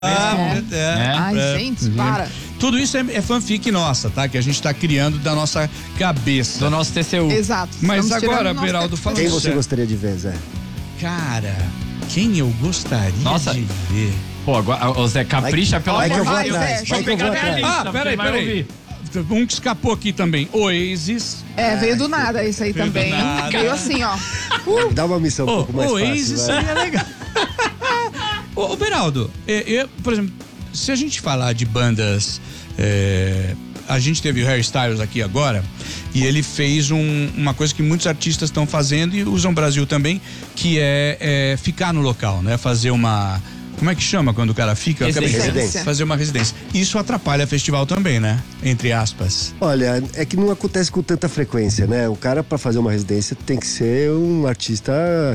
Ai, gente, para. Tudo isso é fanfic nossa, tá? Que a gente tá criando da nossa cabeça. Do nosso TCU. Exato. Mas Estamos agora, tirando Beraldo, falando Quem você sério. gostaria de ver, Zé? Cara, quem eu gostaria de ver? Pô, agora, o Zé, capricha pelo Vai que eu amor vou de Deus. atrás. Zé, Vai que eu vou atrás. Peraí. Um que escapou aqui também. Oasis. Veio do nada isso aí Veio do também. nada. Veio assim, ó. Dá uma missão um pouco mais Oasis fácil. seria legal. Ô, Beraldo, por exemplo, se a gente falar de bandas. A gente teve o Harry Styles aqui agora e ele fez uma coisa que muitos artistas estão fazendo e usam o Brasil também, que é ficar no local, né? Fazer uma... Como é que chama quando o cara fica? Residência. Fazer uma residência. Isso atrapalha festival também, né? Entre aspas. Olha, é que não acontece com tanta frequência, né? O cara, pra fazer uma residência, tem que ser um artista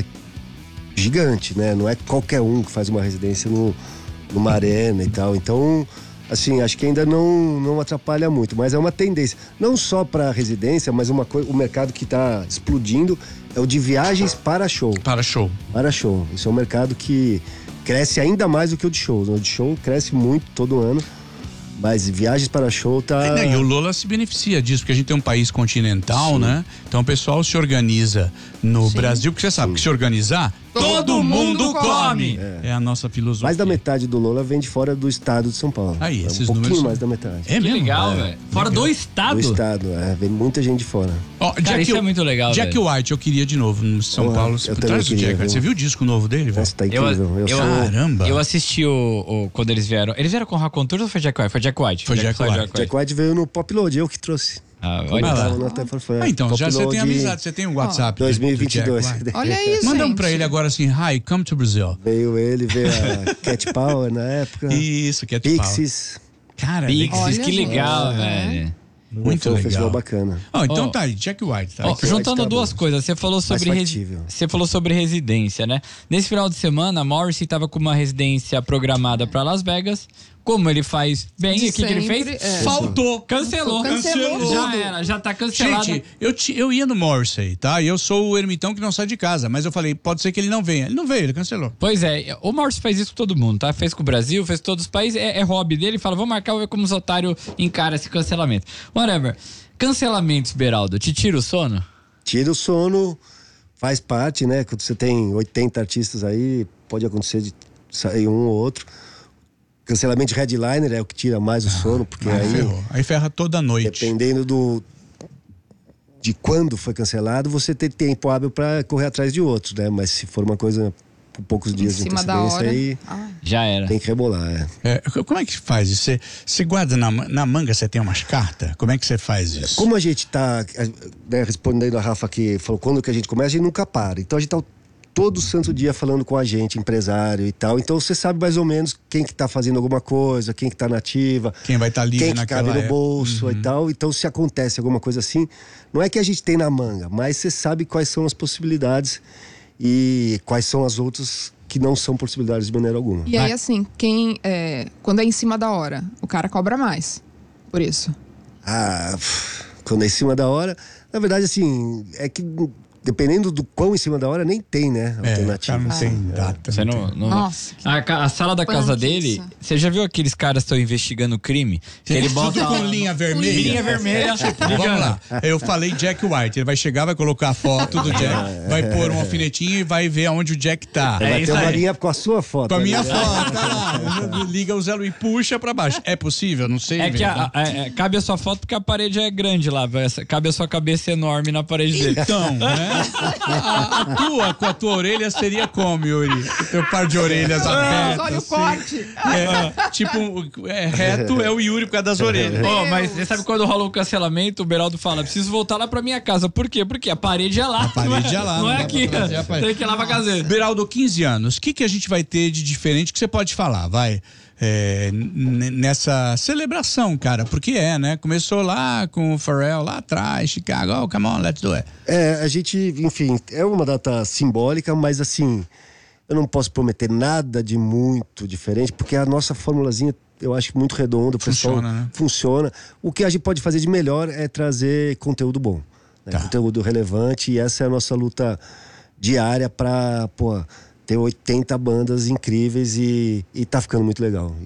gigante, né? Não é qualquer um que faz uma residência numa arena e tal. Então, assim, acho que ainda não atrapalha muito, mas é uma tendência. Não só para residência, mas o mercado que está explodindo é o de viagens para show. Para show. Para show. Isso é um mercado que cresce ainda mais do que o de shows. O de show cresce muito todo ano, mas viagens para show tá... E o Lola se beneficia disso, porque a gente tem um país continental, né? Então o pessoal se organiza no Brasil, porque você sabe que se organizar, todo mundo come. É a nossa filosofia. Mais da metade do Lola vem de fora do estado de São Paulo. Aí, é esses um pouquinho números mais da metade. É Que mesmo? legal, velho. Fora do estado. Do estado, vem muita gente de fora. Ó, Cara, isso é muito legal, Jack velho. White, eu queria de novo no São Porra, Paulo. eu também Traz o queria, Jack White. viu? Você viu o disco novo dele, velho? Nossa, tá incrível. Caramba. Eu assisti quando eles vieram. Eles vieram com o Racon Tours ou foi Jack White? Foi Jack White. Foi Jack White. Jack White veio no Pop Load, eu que trouxe. Olha lá. Então, Pop já você Load tem amizade, você tem um WhatsApp. do 2022. Jack White. Olha isso, Manda gente. pra ele agora assim, hi, come to Brazil. Veio a Cat Power na época. Isso, que é Pixies. Cara, Pixies, Olha, que legal, gente. velho. muito Foi um festival legal. bacana. Então tá aí, Jack White. Tá aí. Juntando tá duas bom. coisas, você falou factível. sobre residência, né? Nesse final de semana, a Morrissey estava com uma residência programada para Las Vegas. Como ele faz bem, De o que ele sempre, fez? Faltou. Cancelou. Cancelou. Já era, já tá cancelado. Gente, eu ia no Morrissey, tá? Eu sou o ermitão que não sai de casa, mas eu falei, pode ser que ele não venha. Ele não veio, ele cancelou. Pois é, o Morrissey faz isso com todo mundo, tá? Fez com o Brasil, fez com todos os países, é hobby dele, fala, vou marcar, vou ver como os otários encaram esse cancelamento. Whatever. Cancelamentos, Beraldo, te tira o sono? Tira o sono, faz parte, né? Quando você tem 80 artistas aí, pode acontecer de sair um ou outro. Cancelamento de headliner é o que tira mais o sono, porque Aí ferra toda noite. dependendo de quando foi cancelado, você tem tempo hábil para correr atrás de outros, né? Mas se for uma coisa com poucos dias de cima da antecedência, hora. aí Já era. tem que rebolar. Como é que faz isso? Você guarda na manga, você tem umas cartas? Como é que você faz isso? Como a gente tá, né, respondendo a Rafa que falou quando que a gente começa, a gente nunca para. Então a gente tá todo santo dia falando com a gente, empresário e tal. Então você sabe mais ou menos quem que tá fazendo alguma coisa, quem que tá nativa, Quem vai estar livre quem que naquela cabe no época. bolso e tal. Então se acontece alguma coisa assim, não é que a gente tem na manga, mas você sabe quais são as possibilidades e quais são as outras que não são possibilidades de maneira alguma. E aí, assim, quando é em cima da hora, o cara cobra mais por isso. Quando é em cima da hora, na verdade assim, é que dependendo do quão em cima da hora, nem tem, né? Alternativa. Cara, não tem data. Você não tem. Nossa, que A sala da casa dele, panquiça. você já viu aqueles caras que estão investigando o crime? Que ele bota Tudo com linha vermelha. linha vermelha. Vamos lá. Eu falei Jack White. Ele vai chegar, vai colocar a foto do Jack, vai pôr um alfinetinho e vai ver aonde o Jack tá. Vai isso ter uma aí. linha com a sua foto. Com a minha né? foto, tá lá. Liga o Zelo e puxa pra baixo. É possível? Não sei. É que velho. cabe a sua foto porque a parede é grande lá. Cabe a sua cabeça enorme na parede dele. Então, né? A tua, com a tua orelha seria como, Yuri? O teu par de orelhas abertas. olha o assim. corte. Reto é o Yuri por causa das orelhas. Ó, mas você sabe quando rola um cancelamento, o Beraldo fala, preciso voltar lá pra minha casa. Por quê? Porque a parede é lá. A parede é lá, Não não é dá aqui. pra trazer a parede. Tem que ir lá pra casa. Beraldo, 15 anos. O que a gente vai ter de diferente que você pode falar? Vai. Nessa celebração, cara, porque né? Começou lá com o Pharrell lá atrás, Chicago, oh, come on, let's do it. A gente, enfim, é uma data simbólica, mas assim, eu não posso prometer nada de muito diferente, porque a nossa formulazinha eu acho muito redonda, o pessoal Funciona, né? funciona. O que a gente pode fazer de melhor é trazer conteúdo bom, né? Tá. Conteúdo relevante, e essa é a nossa luta diária para ter 80 bandas incríveis e tá ficando muito legal.